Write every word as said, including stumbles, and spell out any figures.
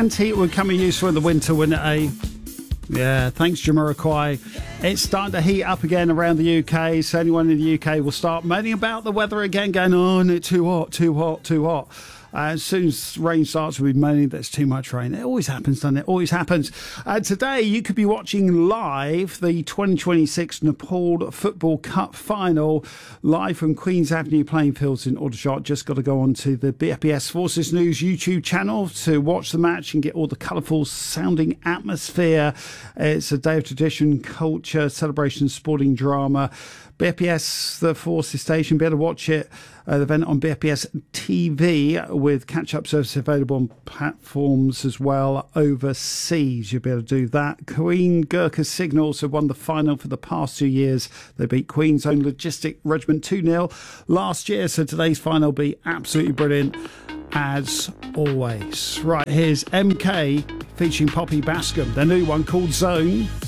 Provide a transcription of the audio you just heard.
Canned heat would come in useful in the winter, wouldn't it, eh? Yeah, thanks, Jamiroquai. It's starting to heat up again around the U K, so anyone in the U K will start moaning about the weather again, going, oh, isn't it too hot, too hot, too hot. Uh, as soon as rain starts, we'll be moaning that's too much rain. It always happens, doesn't it? Always happens. Uh, today, you could be watching live the twenty twenty-six Nepal Football Cup final, live from Queen's Avenue playing fields in Aldershot. Just got to go on to the B F P S Forces News YouTube channel to watch the match and get all the colourful sounding atmosphere. It's a day of tradition, culture, celebration, sporting drama. B F P S, the Forces station, be able to watch it, uh, the event on B F P S T V with catch-up service available on platforms as well overseas. You'll be able to do that. Queen Gurkha Signals have won the final for the past two years. They beat Queen's own Logistic Regiment two nil last year, so today's final will be absolutely brilliant as always. Right, here's M K featuring Poppy Bascom, their new one called Zone.